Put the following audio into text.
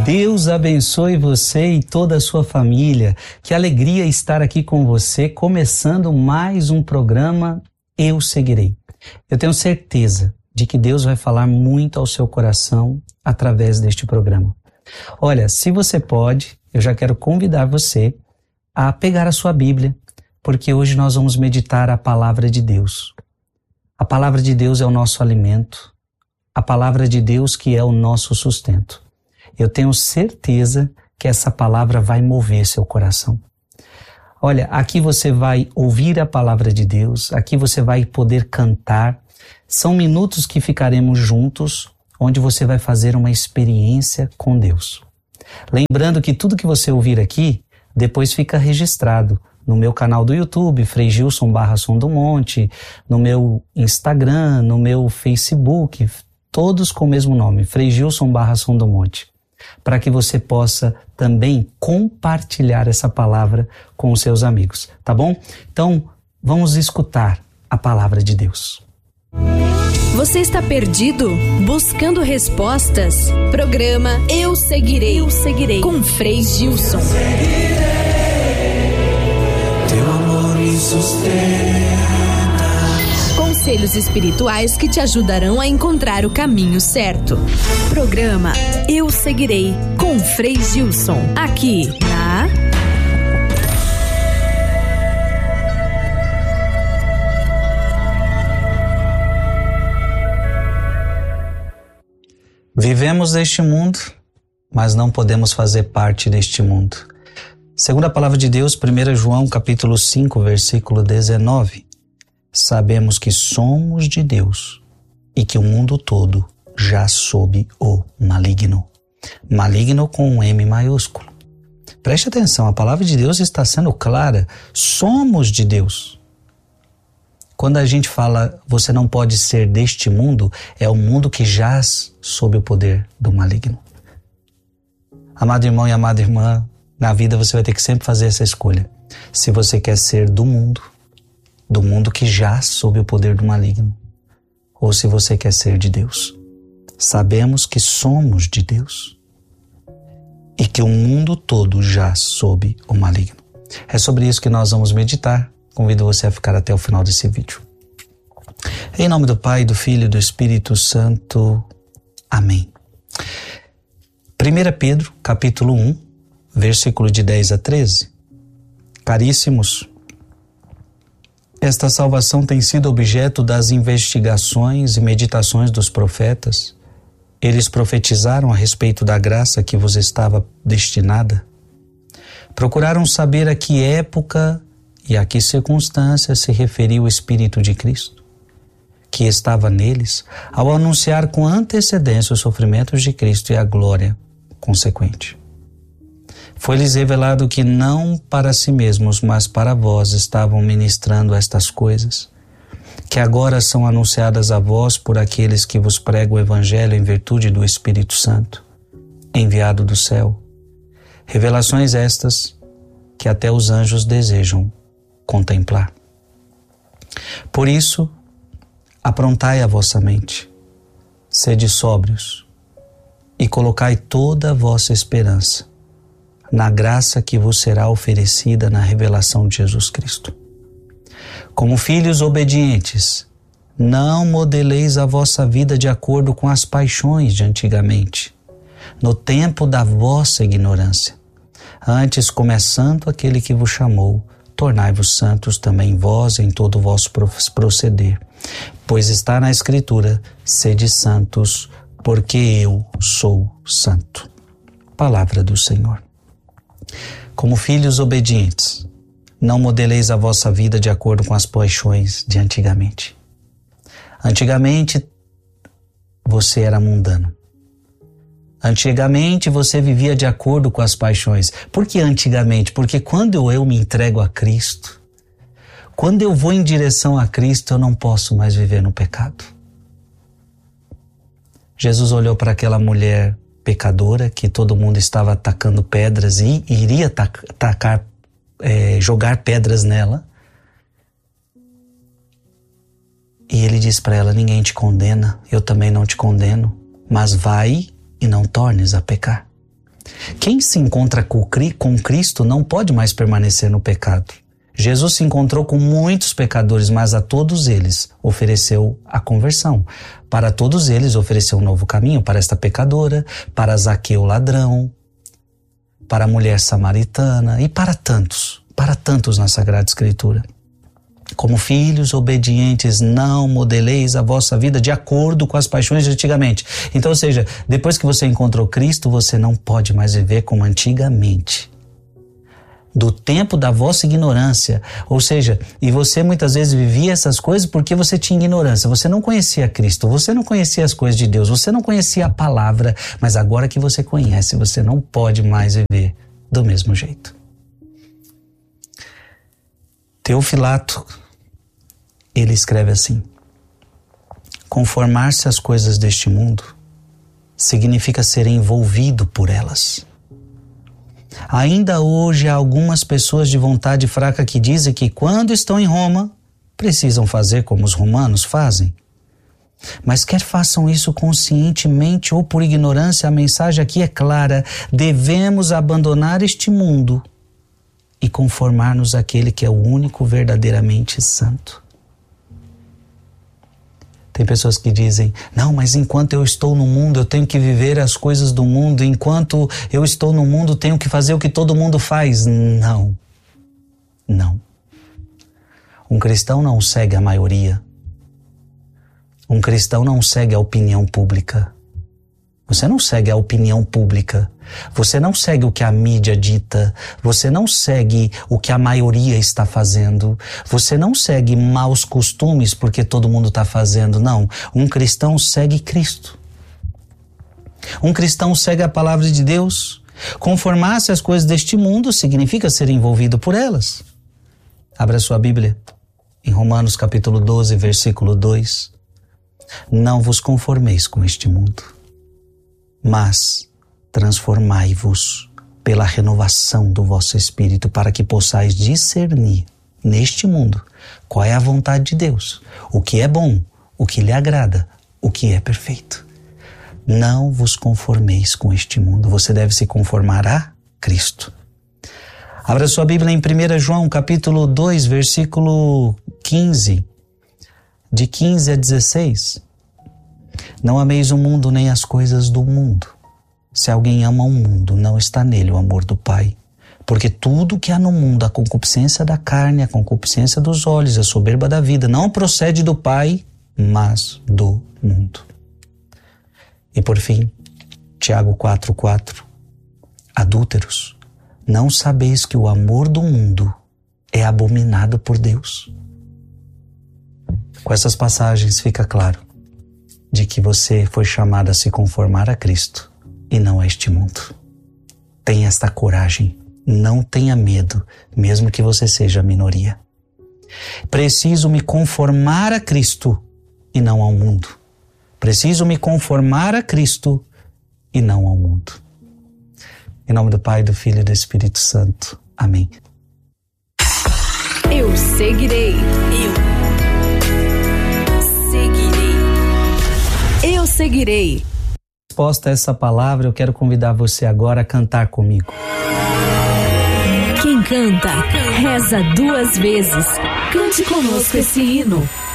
Deus abençoe você e toda a sua família. Que alegria estar aqui com você, começando mais um programa Eu Seguirei. Eu tenho certeza de que Deus vai falar muito ao seu coração através deste programa. Olha, se você pode, eu já quero convidar você a pegar a sua Bíblia, porque hoje nós vamos meditar a palavra de Deus. A palavra de Deus é o nosso alimento, a palavra de Deus que é o nosso sustento. Eu tenho certeza que essa palavra vai mover seu coração. Olha, aqui você vai ouvir a palavra de Deus, aqui você vai poder cantar. São minutos que ficaremos juntos, onde você vai fazer uma experiência com Deus. Lembrando que tudo que você ouvir aqui, depois fica registrado no meu canal do YouTube, Frei Gilson /Som do Monte, no meu Instagram, no meu Facebook, todos com o mesmo nome, Frei Gilson /Som do Monte, para que você possa também compartilhar essa palavra com os seus amigos, tá bom? Então, vamos escutar a palavra de Deus. Você está perdido? Buscando respostas? Programa Eu Seguirei. Eu Seguirei. Com Frei Gilson. Teu amor me sustenta. Conselhos espirituais que te ajudarão a encontrar o caminho certo. Programa Eu Seguirei. Com Frei Gilson. Aqui na... Vivemos neste mundo, mas não podemos fazer parte deste mundo. Segundo a palavra de Deus, 1 João capítulo 5, versículo 19, sabemos que somos de Deus e que o mundo todo já sob o maligno. Maligno com um M maiúsculo. Preste atenção, a palavra de Deus está sendo clara, somos de Deus. Quando a gente fala, você não pode ser deste mundo, é o mundo que jaz sob o poder do maligno. Amado irmão e amada irmã, na vida você vai ter que sempre fazer essa escolha. Se você quer ser do mundo que jaz sob o poder do maligno, ou se você quer ser de Deus. Sabemos que somos de Deus e que o mundo todo jaz sob o maligno. É sobre isso que nós vamos meditar. Convido você a ficar até o final desse vídeo. Em nome do Pai, do Filho e do Espírito Santo. Amém. 1 Pedro, capítulo 1, versículo de 10 a 13. Caríssimos, esta salvação tem sido objeto das investigações e meditações dos profetas. Eles profetizaram a respeito da graça que vos estava destinada. Procuraram saber a que época e a que circunstância se referia o Espírito de Cristo, que estava neles, ao anunciar com antecedência os sofrimentos de Cristo e a glória consequente. Foi-lhes revelado que não para si mesmos, mas para vós estavam ministrando estas coisas, que agora são anunciadas a vós por aqueles que vos pregam o Evangelho em virtude do Espírito Santo, enviado do céu. Revelações estas que até os anjos desejam contemplar. Por isso, aprontai a vossa mente, sede sóbrios e colocai toda a vossa esperança na graça que vos será oferecida na revelação de Jesus Cristo. Como filhos obedientes, não modeleis a vossa vida de acordo com as paixões de antigamente, no tempo da vossa ignorância. Antes, começando aquele que vos chamou, tornai-vos santos também vós em todo o vosso proceder. Pois está na Escritura, sede santos, porque eu sou santo. Palavra do Senhor. Como filhos obedientes, não modeleis a vossa vida de acordo com as paixões de antigamente. Antigamente, você era mundano. Antigamente você vivia de acordo com as paixões. Por que antigamente? Porque quando eu me entrego a Cristo, quando eu vou em direção a Cristo, eu não posso mais viver no pecado. Jesus olhou para aquela mulher pecadora que todo mundo estava atacando pedras e iria jogar pedras nela. E ele diz para ela: ninguém te condena, eu também não te condeno, mas vai e não tornes a pecar. Quem se encontra com Cristo não pode mais permanecer no pecado. Jesus se encontrou com muitos pecadores, mas a todos eles ofereceu a conversão. Para todos eles ofereceu um novo caminho, para esta pecadora, para Zaqueu ladrão, para a mulher samaritana e para tantos na Sagrada Escritura. Como filhos obedientes, não modeleis a vossa vida de acordo com as paixões de antigamente. Então, ou seja, depois que você encontrou Cristo, você não pode mais viver como antigamente. Do tempo da vossa ignorância, ou seja, e você muitas vezes vivia essas coisas porque você tinha ignorância, você não conhecia Cristo, você não conhecia as coisas de Deus, você não conhecia a palavra, mas agora que você conhece, você não pode mais viver do mesmo jeito. Teofilato, ele escreve assim: conformar-se às coisas deste mundo significa ser envolvido por elas. Ainda hoje há algumas pessoas de vontade fraca que dizem que quando estão em Roma, precisam fazer como os romanos fazem. Mas quer façam isso conscientemente ou por ignorância, a mensagem aqui é clara: devemos abandonar este mundo e conformar-nos àquele que é o único verdadeiramente santo. Tem pessoas que dizem: não, mas enquanto eu estou no mundo, eu tenho que viver as coisas do mundo. Enquanto eu estou no mundo, tenho que fazer o que todo mundo faz. Não. Um cristão não segue a maioria. Um cristão não segue a opinião pública. Você não segue a opinião pública. Você não segue o que a mídia dita. Você não segue o que a maioria está fazendo. Você não segue maus costumes porque todo mundo está fazendo. Não. Um cristão segue Cristo. Um cristão segue a palavra de Deus. Conformar-se às coisas deste mundo significa ser envolvido por elas. Abra sua Bíblia em Romanos capítulo 12, versículo 2. Não vos conformeis com este mundo, mas transformai-vos pela renovação do vosso espírito, para que possais discernir neste mundo qual é a vontade de Deus, o que é bom, o que lhe agrada, o que é perfeito. Não vos conformeis com este mundo, você deve se conformar a Cristo. Abra sua Bíblia em 1 João capítulo 2, versículo 15, de 15 a 16. Não ameis o mundo nem as coisas do mundo. Se alguém ama o mundo, não está nele o amor do Pai. Porque tudo que há no mundo, a concupiscência da carne, a concupiscência dos olhos, a soberba da vida, não procede do Pai, mas do mundo. E por fim, Tiago 4:4. Adúlteros, não sabeis que o amor do mundo é abominado por Deus? Com essas passagens fica claro de que você foi chamado a se conformar a Cristo e não a este mundo. Tenha esta coragem, não tenha medo, mesmo que você seja a minoria. Preciso me conformar a Cristo e não ao mundo. Preciso me conformar a Cristo e não ao mundo. Em nome do Pai, do Filho e do Espírito Santo. Amém. Eu seguirei. Eu seguirei. Resposta a essa palavra, eu quero convidar você agora a cantar comigo. Quem canta, reza 2 vezes. Cante conosco esse hino.